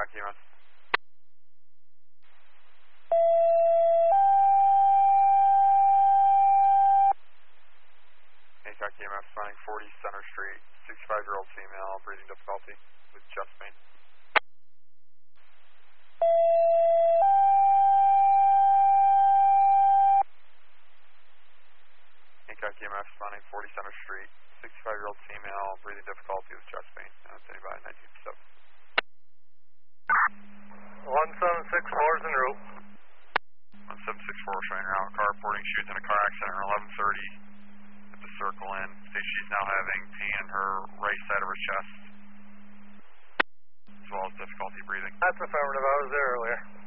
Hancock EMS. Hancock EMS finding 40 Center Street, 65-year-old female, breathing difficulty with chest pain. Hancock EMS finding 40 Center Street, 65-year-old female, breathing difficulty with chest pain. Standing by 1957. 1764 is en route. 1764 showing around car reporting she was in a car accident around 11:30 at the Circle Inn. States she's now having pain in her right side of her chest as well as difficulty breathing. That's affirmative. I was there earlier.